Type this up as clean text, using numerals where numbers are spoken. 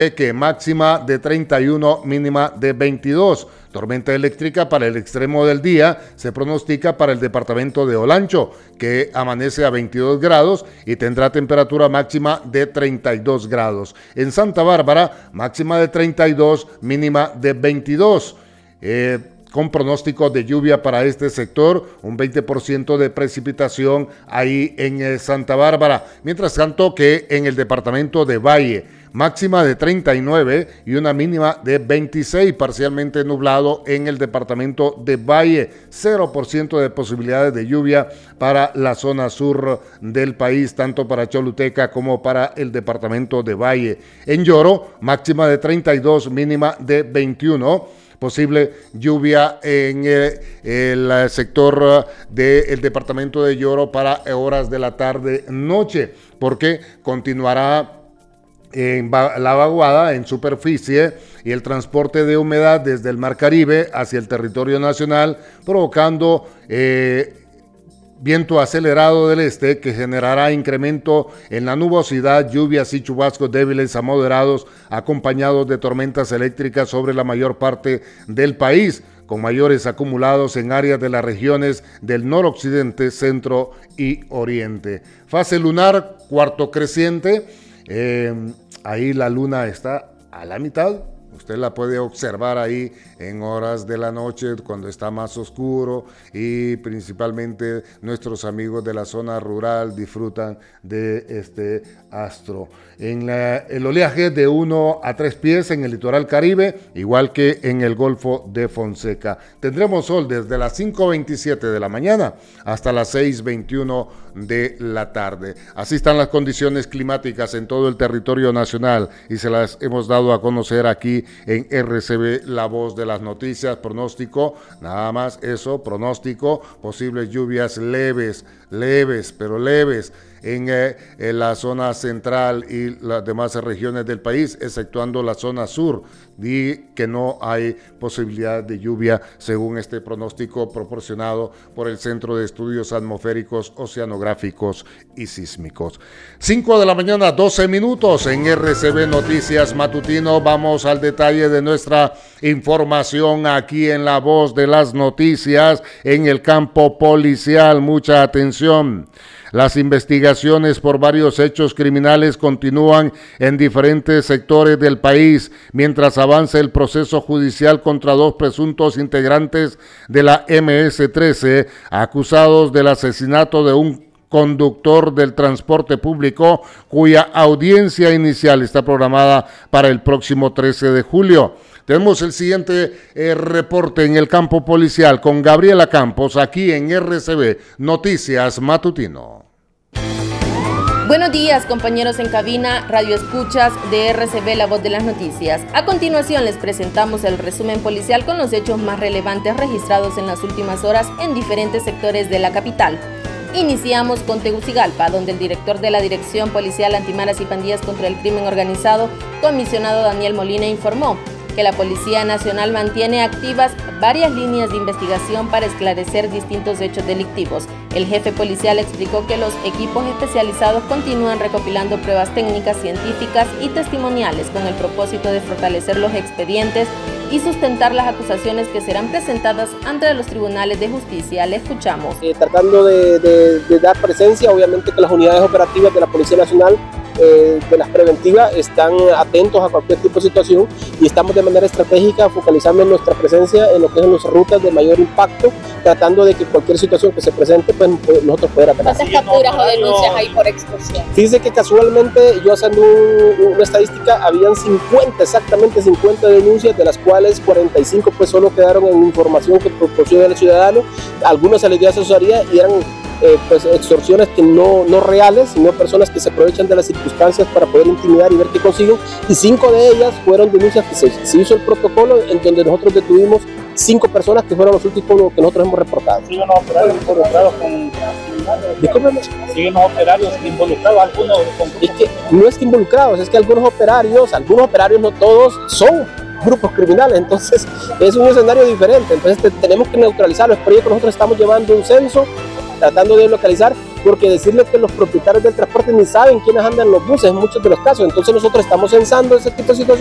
que máxima de 31, mínima de 22. Tormenta eléctrica para el extremo del día se pronostica para el departamento de Olancho, que amanece a 22 grados y tendrá temperatura máxima de 32 grados. En Santa Bárbara, máxima de 32, mínima de 22. Con pronóstico de lluvia para este sector, un 20% de precipitación ahí en Santa Bárbara. Mientras tanto que en el departamento de Valle, máxima de 39 y una mínima de 26, parcialmente nublado en el departamento de Valle, 0% de posibilidades de lluvia para la zona sur del país, tanto para Choluteca como para el departamento de Valle. En Lloro, máxima de 32, mínima de 21. Posible lluvia en el sector del departamento de Lloro para horas de la tarde-noche, porque continuará la vaguada en superficie y el transporte de humedad desde el Mar Caribe hacia el territorio nacional, provocando viento acelerado del este que generará incremento en la nubosidad, lluvias y chubascos débiles a moderados, acompañados de tormentas eléctricas sobre la mayor parte del país, con mayores acumulados en áreas de las regiones del noroccidente, centro y oriente. Fase lunar, cuarto creciente, ahí la luna está a la mitad. Usted la puede observar ahí en horas de la noche cuando está más oscuro, y principalmente nuestros amigos de la zona rural disfrutan de este astro. El oleaje de 1 a 3 pies en el litoral Caribe, igual que en el Golfo de Fonseca. Tendremos sol desde las 5:27 de la mañana hasta las 6:21 de la tarde. Así están las condiciones climáticas en todo el territorio nacional y se las hemos dado a conocer aquí en RCB, la voz de las noticias. Pronóstico, nada más eso, pronóstico, posibles lluvias leves, pero leves en la zona central y las demás regiones del país, exceptuando la zona sur, y que no hay posibilidad de lluvia según este pronóstico proporcionado por el Centro de Estudios Atmosféricos, Oceanográficos y Sísmicos. 5 de la mañana, 12 minutos en RCB Noticias Matutino. Vamos al detalle de nuestra información aquí en La Voz de las Noticias en el campo policial. Mucha atención. Las investigaciones por varios hechos criminales continúan en diferentes sectores del país, mientras avanza el proceso judicial contra 2 presuntos integrantes de la MS-13, acusados del asesinato de un conductor del transporte público, cuya audiencia inicial está programada para el próximo 13 de julio. Tenemos el siguiente reporte en el campo policial con Gabriela Campos, aquí en RCB Noticias Matutino. Buenos días, compañeros en cabina, radio escuchas de RCB, la voz de las noticias. A continuación les presentamos el resumen policial con los hechos más relevantes registrados en las últimas horas en diferentes sectores de la capital. Iniciamos con Tegucigalpa, donde el director de la Dirección Policial Antimaras y Pandillas contra el Crimen Organizado, comisionado Daniel Molina, informó que la Policía Nacional mantiene activas varias líneas de investigación para esclarecer distintos hechos delictivos. El jefe policial explicó que los equipos especializados continúan recopilando pruebas técnicas, científicas y testimoniales con el propósito de fortalecer los expedientes y sustentar las acusaciones que serán presentadas ante los tribunales de justicia. Le escuchamos. Tratando de dar presencia, obviamente que las unidades operativas de la Policía Nacional de las preventivas están atentos a cualquier tipo de situación y estamos de manera estratégica focalizando nuestra presencia en lo que son las rutas de mayor impacto, tratando de que cualquier situación que se presente, pues nosotros podamos atacar. ¿Cuántas capturas o denuncias hay por extorsión? Fíjese que casualmente, yo haciendo una estadística, habían 50, 50 denuncias, de las cuales 45 pues solo quedaron en información que proporciona el ciudadano. Algunas se les dio asesoría y eran pues extorsiones que no reales, sino personas que se aprovechan de las circunstancias para poder intimidar y ver qué consiguen, y 5 de ellas fueron denuncias que se hizo el protocolo en donde nosotros detuvimos 5 personas que fueron los últimos que nosotros hemos reportado. ¿Siguen los operarios involucrados con criminales? ¿Siguen los operarios involucrados? ¿Algunos es que no es que involucrados, es que algunos operarios, no todos, son grupos criminales, entonces es un escenario diferente, entonces tenemos que neutralizarlo. Es por ello que nosotros estamos llevando un censo, tratando de localizar porque decirle que los propietarios del transporte ni saben quiénes andan en los buses en muchos de los casos. Entonces nosotros estamos censando ese tipo de situaciones